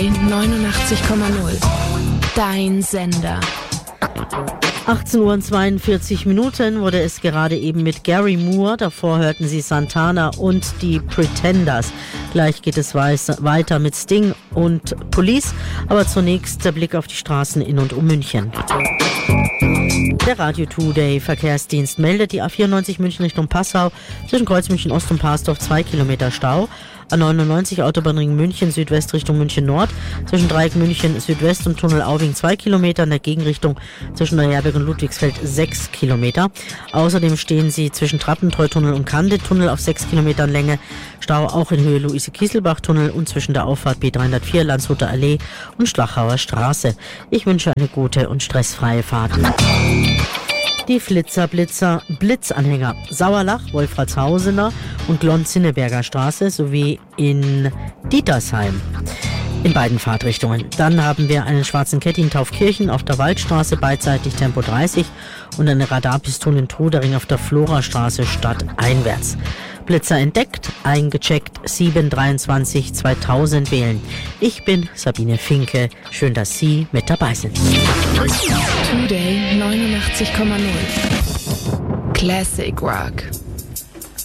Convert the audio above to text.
89,0. Dein Sender. 18:42 Uhr wurde es gerade eben mit Gary Moore. Davor hörten Sie Santana und die Pretenders. Gleich geht es weiter mit Sting und Police. Aber zunächst der Blick auf die Straßen in und um München. Der Radio Today Verkehrsdienst meldet die A94 München Richtung Passau zwischen Kreuz München Ost und Parsdorf 2 Kilometer Stau. A99 Autobahnring München Südwest Richtung München Nord zwischen Dreieck München Südwest und Tunnel Aubing 2 Kilometer, in der Gegenrichtung zwischen Neuherberg und Ludwigsfeld 6 Kilometer. Außerdem stehen Sie zwischen Trappentreutunnel und Kandit-Tunnel auf 6 Kilometern Länge. Stau auch in Höhe Luise-Kieselbach-Tunnel und zwischen der Auffahrt B304 Landshuter Allee und Schlachauer Straße. Ich wünsche eine gute und stressfreie Fahrt. Die Blitzanhänger Sauerlach, Wolfratshausener und Glonn-Zinneberger Straße sowie in Dietersheim in beiden Fahrtrichtungen. Dann haben wir einen schwarzen Ketty in Taufkirchen auf der Waldstraße, beidseitig Tempo 30 und eine Radarpistole in Trudering auf der Florastraße stadteinwärts. Blitzer entdeckt, eingecheckt, 723 2000 wählen. Ich bin Sabine Finke. Schön, dass Sie mit dabei sind. Today 89,0. Classic Rock.